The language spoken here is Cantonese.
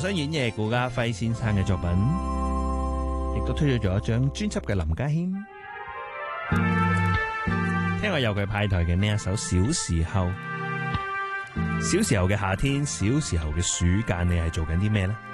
新演繹顧嘉輝先生嘅作品，亦都推出咗一張專輯嘅林家謙。聽過由佢派台嘅呢一首《小時候》。小時候嘅夏天，小時候嘅暑假，你係做緊啲咩呢？